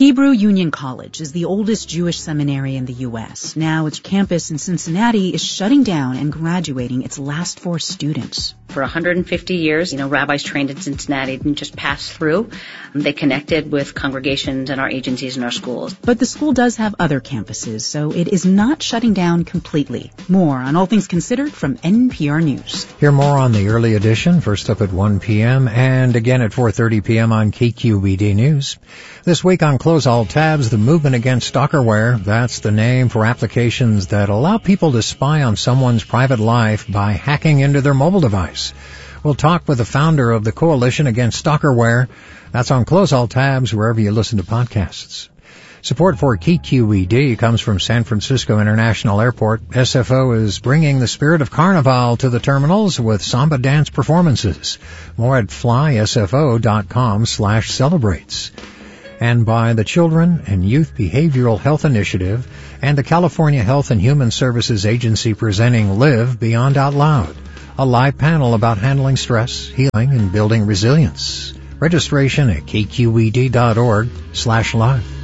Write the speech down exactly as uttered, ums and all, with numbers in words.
Hebrew Union College is the oldest Jewish seminary in the U S. Now its campus in Cincinnati is shutting down and graduating its last four students. For one hundred fifty years, you know, rabbis trained in Cincinnati didn't just pass through. They connected with congregations and our agencies and our schools. But the school does have other campuses, so it is not shutting down completely. More on All Things Considered from N P R News. Hear more on the early edition, first up at one p.m. and again at four thirty p.m. on K Q E D News. This week on Close All Tabs, the movement against stalkerware. That's the name for applications that allow people to spy on someone's private life by hacking into their mobile device. We'll talk with the founder of the Coalition Against Stalkerware. That's on Close All Tabs, wherever you listen to podcasts. Support for K Q E D comes from San Francisco International Airport. S F O is bringing the spirit of Carnival to the terminals with samba dance performances. More at flysfo.com slash celebrates. And by the Children and Youth Behavioral Health Initiative and the California Health and Human Services Agency presenting Live Beyond Out Loud, a live panel about handling stress, healing, and building resilience. Registration at kqed.org slash live.